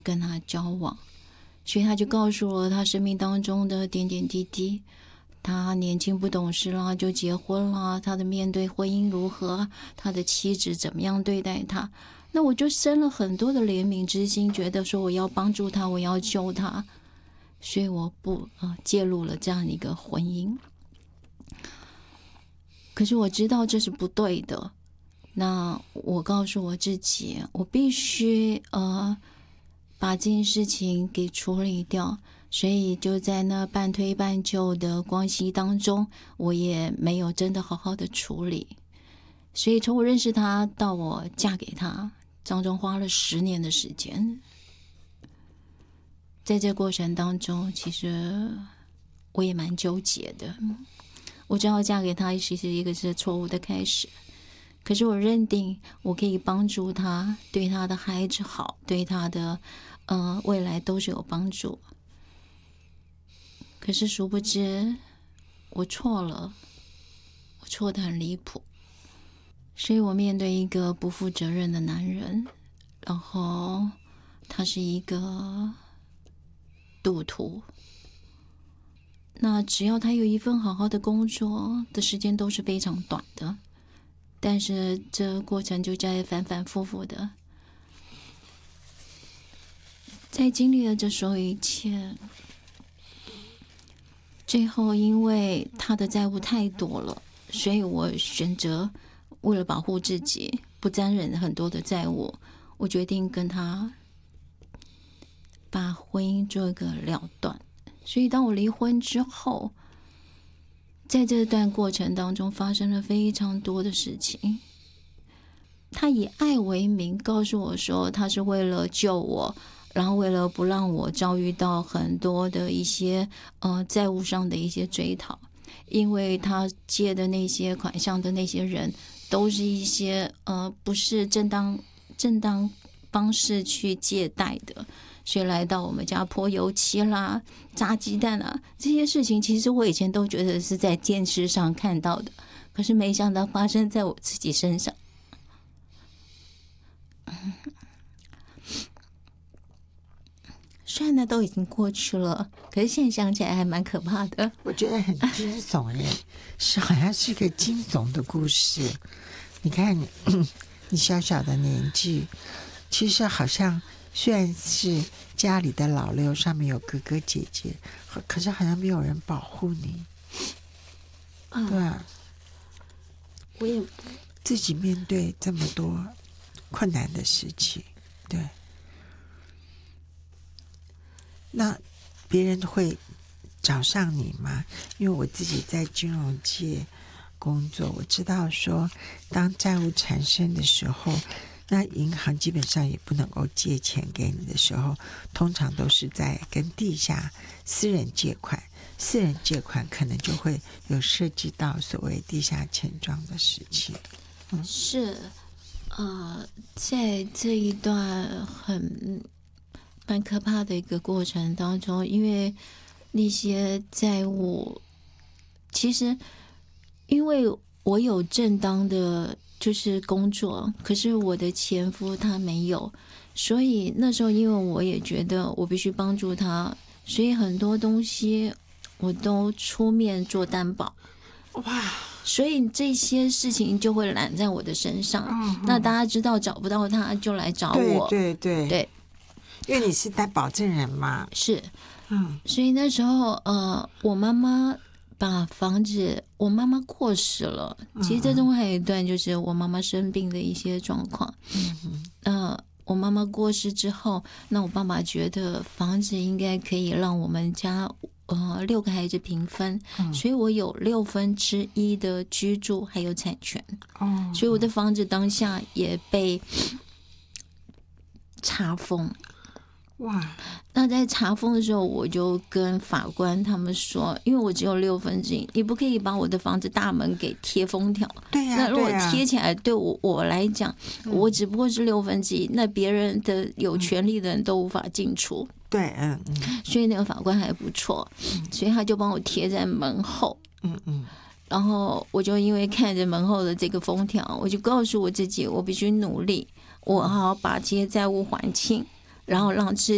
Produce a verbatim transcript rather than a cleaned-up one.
跟他交往，所以他就告诉我他生命当中的点点滴滴。他年轻不懂事啦，就结婚啦，他的面对婚姻如何，他的妻子怎么样对待他，那我就生了很多的怜悯之心，觉得说我要帮助他，我要救他，所以我不、呃、介入了这样一个婚姻。可是我知道这是不对的，那我告诉我自己，我必须呃把这件事情给处理掉。所以就在那半推半就的关系当中，我也没有真的好好的处理。所以从我认识他到我嫁给他，当中花了十年的时间。在这过程当中，其实我也蛮纠结的。我知道嫁给他其实一个是错误的开始，可是我认定我可以帮助他，对他的孩子好，对他的呃未来都是有帮助。可是殊不知我错了，我错得很离谱。所以我面对一个不负责任的男人，然后他是一个赌徒，那只要他有一份好好的工作的时间都是非常短的，但是这过程就在反反复复的。在经历了这所有一切，最后因为他的债务太多了，所以我选择为了保护自己不沾染很多的债务，我决定跟他把婚姻做一个了断。所以当我离婚之后，在这段过程当中发生了非常多的事情。他以爱为名告诉我说他是为了救我，然后为了不让我遭遇到很多的一些呃债务上的一些追讨，因为他借的那些款项的那些人都是一些呃不是正当正当方式去借贷的，所以来到我们家泼油漆啦、炸鸡蛋啊，这些事情其实我以前都觉得是在电视上看到的，可是没想到发生在我自己身上。虽然那都已经过去了，可是现在想起来还蛮可怕的。 我觉得很惊悚耶，是好像是个惊悚的故事。你看你，你小小的年纪，其实好像虽然是家里的老六，上面有哥哥姐姐，可是好像没有人保护你。 啊、 对啊， 我也自己面对这么多困难的事情，对。那别人会找上你吗？因为我自己在金融界工作，我知道说当债务产生的时候，那银行基本上也不能够借钱给你的时候，通常都是在跟地下私人借款，私人借款可能就会有涉及到所谓地下钱庄的事情。 嗯，是呃，在这一段很蛮可怕的一个过程当中，因为那些债务，其实因为我有正当的就是工作，可是我的前夫他没有，所以那时候因为我也觉得我必须帮助他，所以很多东西我都出面做担保。 哇！ 所以这些事情就会揽在我的身上。嗯嗯，那大家知道找不到他就来找我。 对对对对， 因为你是担保证人嘛。 是， 嗯， 所以那时候呃，我妈妈把房子，我妈妈过世了。其实这中还有一段就是我妈妈生病的一些状况。嗯嗯，呃，我妈妈过世之后，那我爸爸觉得房子应该可以让我们家呃六个孩子平分，嗯，所以我有六分之一的居住还有产权。哦，所以我的房子当下也被查封。 哇！ 那在查封的时候，我就跟法官他们说，因为我只有六分之一，你不可以把我的房子大门给贴封条。 对呀、啊， 那如果贴起来，对我我来讲，嗯，我只不过是六分之一，那别人的有权利的人都无法进出。 对，嗯嗯。 所以那个法官还不错，嗯，所以他就帮我贴在门后。 嗯嗯。 然后我就因为看着门后的这个封条，我就告诉我自己，我必须努力，我好好把这些债务还清，然后让自